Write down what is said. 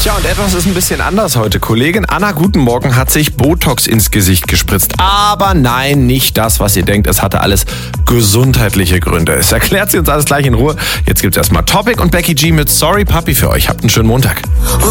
Ja, und etwas ist ein bisschen anders heute. Kollegin Anna, guten Morgen, hat sich Botox ins Gesicht gespritzt. Aber nein, nicht das, was ihr denkt. Es hatte alles gesundheitliche Gründe. Es erklärt sie uns alles gleich in Ruhe. Jetzt gibt's erstmal Topic und Becky G mit Sorry Puppy für euch. Habt einen schönen Montag.